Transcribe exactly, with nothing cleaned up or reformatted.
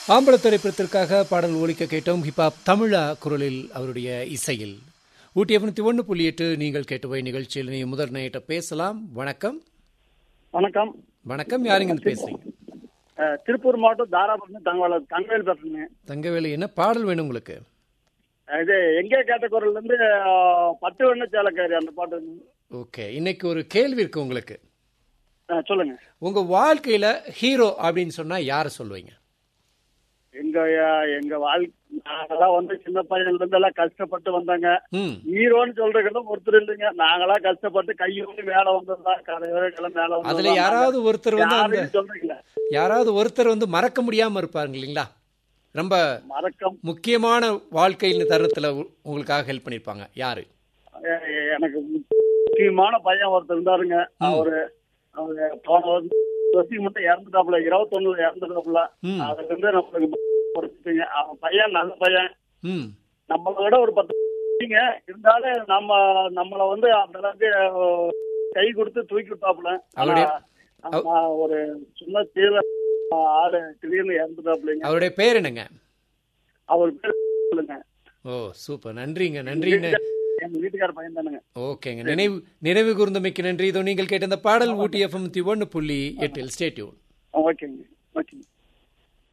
ஆம்பள திரைப்படத்திற்காக பாடல் ஒலிக்க கேட்டோம். ஹிப்ஹாப் தமிழா குரலில் அவருடைய இசையில். ஊட்டி எஃப்எம் ஒன்று புள்ளி எட்டு நீங்கள் கேட்டுவை நிகழ்ச்சியில் நீ முதல் நேயிட்ட பேசலாம். வணக்கம். வணக்கம். வணக்கம். யாருங்க பேசுறீங்க? திருப்பூர் மாவட்டம் தாராபுரம் தங்கவேல் தங்கவேல் பேசுறேங்க. தங்கவேலு, என்ன பாடல் வேணும் உங்களுக்கு? இது எங்கே கேட்ட குரல்ல இருந்து பத்து வண்ண சேலக்காரி அந்த பாட்டு. ஓகே, இன்னைக்கு ஒரு கேள்வி இருக்கு உங்களுக்கு. சொல்லுங்க. உங்க வாழ்க்கையில ஹீரோ அப்படின்னு சொன்னா யார சொல்லுவீங்க? எங்க எங்க வாழ்க்கை நாங்கெல்லாம் வந்து சின்ன பையன்ல இருந்து எல்லாம் கஷ்டப்பட்டு வந்தாங்க. ஹீரோன்னு சொல்றதுக்கு ஒருத்தர் இல்லைங்க. நாங்களா கஷ்டப்பட்டு கையோடு மேல வந்ததா கதையோட மேல வந்து அதுல யாராவது ஒருத்தர் வந்து சொல்றீங்களா? யாராவது ஒருத்தர் வந்து மறக்க முடியாம இருப்பாங்க இல்லைங்களா? ரொம்ப மறக்க முக்கியமான வாழ்க்கையின் தருணத்துல உங்களுக்காக ஹெல்ப் பண்ணிருப்பாங்க. யாரு? எனக்கு முக்கியமான பையன் ஒருத்தர் இருந்தாருங்க. அவரு அவரு போன வருஷம் மட்டும் இறந்துட்டாப்புல, இருபத்தொன்னுல இறந்துட்டாப்புல. அதுல இருந்து நம்மளுக்கு அவன் பையன் நல்ல பையன், நம்மளை விட ஒரு பத்து இருந்தாலும் நம்ம நம்மள வந்து அந்த அளவுக்கு கை கொடுத்து தூக்கி விட்டாப்புல. ஒரு சின்ன தீர ஆறு திடீர்னு இறந்துட்டாப்புலங்க. அவருடைய பேர் என்னங்க? அவர் பேர் சொல்லுங்க. ஓ சூப்பர், நன்றிங்க. நன்றிங்க. எங்க வீட்டுக்கார பையன் தானுங்க. ஓகேங்க, நினைவு நினைவு கூர்ந்தமைக்கு நன்றி. இதோ நீங்கள் கேட்ட இந்த பாடல் ஊட்டி எஃப்எம் ஒன்று புள்ளி எட்டில். Stay tune. ஓகேங்க. ஓகேங்க.